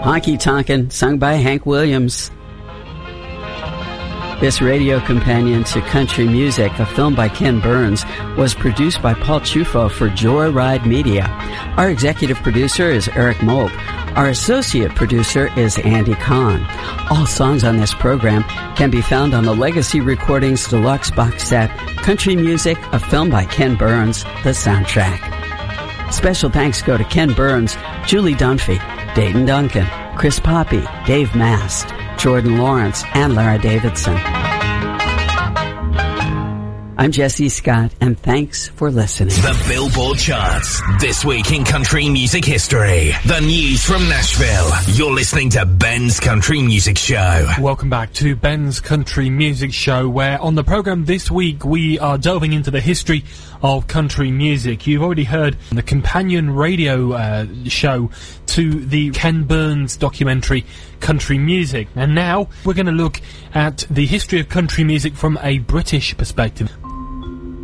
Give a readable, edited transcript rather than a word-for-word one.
Honky Tonkin', sung by Hank Williams. This radio companion to country music, a film by Ken Burns, was produced by Paul Chufo for Joyride Media. Our executive producer is Eric Moak. Our associate producer is Andy Kahn. All songs on this program can be found on the Legacy Recordings Deluxe box set, Country Music, a film by Ken Burns, the soundtrack. Special thanks go to Ken Burns, Julie Dunphy, Dayton Duncan, Chris Poppy, Dave Mast, Jordan Lawrence, and Lara Davidson. I'm Jesse Scott, and thanks for listening. The Billboard Charts, This Week in Country Music History. The news from Nashville. You're listening to Ben's Country Music Show. Welcome back to Ben's Country Music Show, where on the program this week we are delving into the history of country music. You've already heard the companion radio show to the Ken Burns documentary Country Music, and now we're going to look at the history of country music from a British perspective.